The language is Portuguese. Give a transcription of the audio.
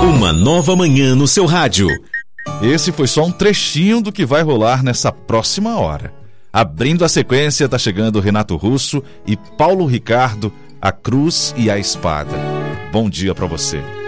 Uma nova manhã no seu rádio. Esse foi só um trechinho do que vai rolar nessa próxima hora. Abrindo a sequência, tá chegando Renato Russo e Paulo Ricardo, A Cruz e a Espada. Bom dia pra você.